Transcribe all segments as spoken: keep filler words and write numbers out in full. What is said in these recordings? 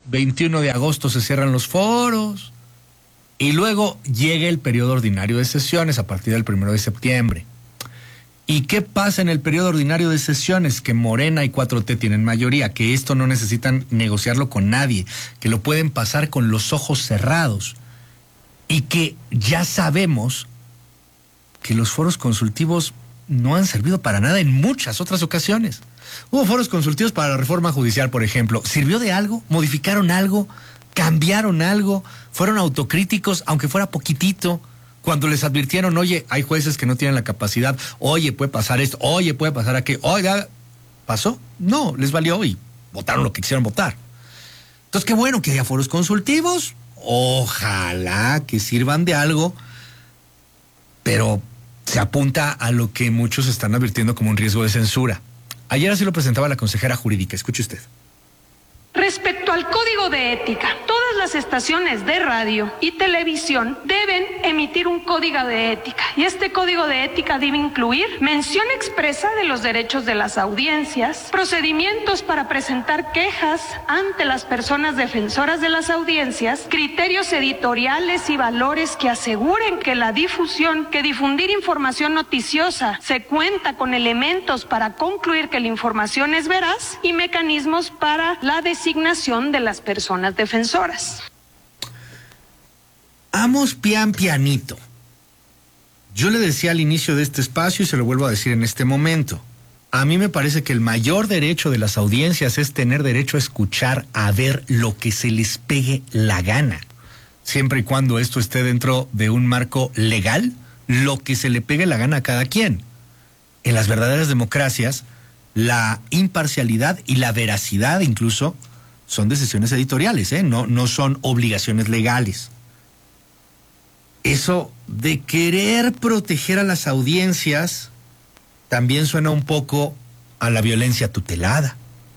veintiuno de agosto se cierran los foros y luego llega el periodo ordinario de sesiones a partir del primero de septiembre. ¿Y qué pasa en el periodo ordinario de sesiones? Que Morena y cuatro T tienen mayoría, que esto no necesitan negociarlo con nadie, que lo pueden pasar con los ojos cerrados y que ya sabemos que los foros consultivos no han servido para nada en muchas otras ocasiones. Hubo foros consultivos para la reforma judicial, por ejemplo. ¿Sirvió de algo? ¿Modificaron algo? ¿Cambiaron algo? ¿Fueron autocríticos, aunque fuera poquitito? Cuando les advirtieron, oye, hay jueces que no tienen la capacidad, oye, puede pasar esto, oye, puede pasar aquello, oiga, ¿pasó? No, les valió y votaron lo que quisieron votar. Entonces, qué bueno que haya foros consultivos, ojalá que sirvan de algo, pero se apunta a lo que muchos están advirtiendo como un riesgo de censura. Ayer así lo presentaba la consejera jurídica, escuche usted. Respecto al código de ética, todas las estaciones de radio y televisión deben emitir un código de ética y este código de ética debe incluir mención expresa de los derechos de las audiencias, procedimientos para presentar quejas ante las personas defensoras de las audiencias, criterios editoriales y valores que aseguren que la difusión, que difundir información noticiosa se cuenta con elementos para concluir que la información es veraz y mecanismos para la designación de las personas defensoras. Vamos pian pianito. Yo le decía al inicio de este espacio y se lo vuelvo a decir en este momento. A mí me parece que el mayor derecho de las audiencias es tener derecho a escuchar, a ver lo que se les pegue la gana. Siempre y cuando esto esté dentro de un marco legal, lo que se le pegue la gana a cada quien. En las verdaderas democracias, la imparcialidad y la veracidad incluso son decisiones editoriales, ¿eh? no, no son obligaciones legales. Eso de querer proteger a las audiencias también suena un poco a la violencia tutelada.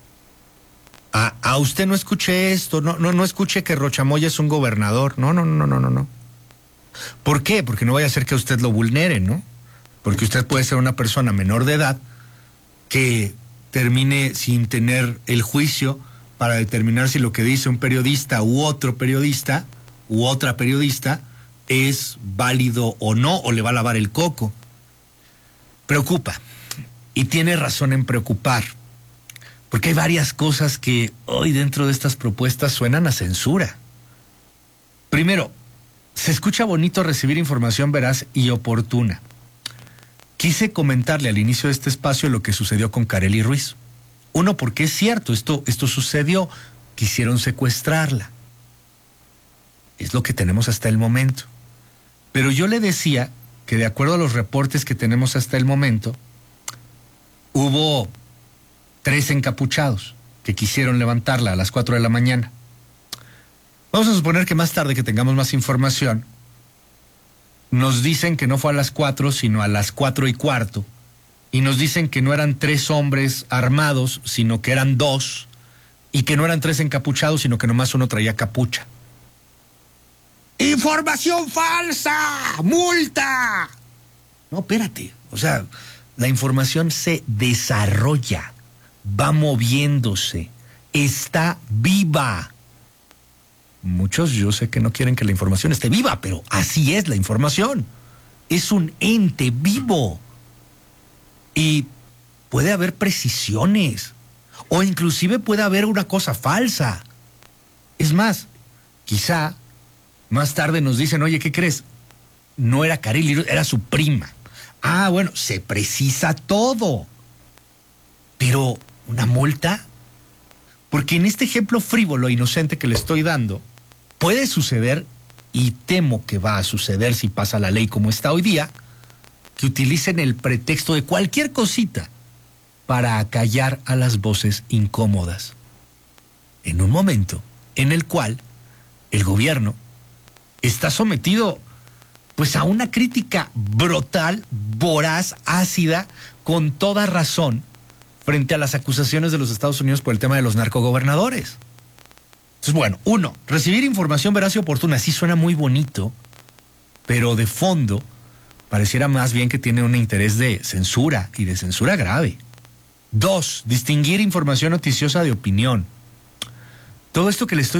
A, a usted no escuche esto, no, no, no escuche que Rochamoya es un gobernador. No, no, no, no, no, no. ¿Por qué? Porque no vaya a ser que a usted lo vulneren, ¿no? Porque usted puede ser una persona menor de edad que termine sin tener el juicio para determinar si lo que dice un periodista u otro periodista u otra periodista es válido o no, o le va a lavar el coco. Preocupa, y tiene razón en preocupar, porque hay varias cosas que hoy dentro de estas propuestas suenan a censura. Primero, se escucha bonito recibir información veraz y oportuna. Quise comentarle al inicio de este espacio lo que sucedió con Karely Ruiz. Uno, porque es cierto, esto, esto sucedió, quisieron secuestrarla. Es lo que tenemos hasta el momento. Pero yo le decía que de acuerdo a los reportes que tenemos hasta el momento, hubo tres encapuchados que quisieron levantarla a las cuatro de la mañana. Vamos a suponer que más tarde que tengamos más información, nos dicen que no fue a las cuatro, sino a las cuatro y cuarto, y nos dicen que no eran tres hombres armados, sino que eran dos, y que no eran tres encapuchados, sino que nomás uno traía capucha. ¡Información falsa! ¡Multa! No, espérate. O sea, la información se desarrolla, va moviéndose, está viva. Muchos yo sé que no quieren que la información esté viva, pero así es la información. Es un ente vivo. Y puede haber precisiones, o inclusive puede haber una cosa falsa. Es más, quizá más tarde nos dicen, oye, ¿qué crees? No era Karely, era su prima. Ah, bueno, se precisa todo. Pero, ¿una multa? Porque en este ejemplo frívolo e inocente que le estoy dando, puede suceder, y temo que va a suceder si pasa la ley como está hoy día, que utilicen el pretexto de cualquier cosita para acallar a las voces incómodas. En un momento en el cual el gobierno está sometido pues a una crítica brutal, voraz, ácida, con toda razón, frente a las acusaciones de los Estados Unidos por el tema de los narcogobernadores. Entonces, bueno, uno, recibir información veraz y oportuna, sí suena muy bonito, pero de fondo pareciera más bien que tiene un interés de censura, y de censura grave. Dos, distinguir información noticiosa de opinión. Todo esto que le estoy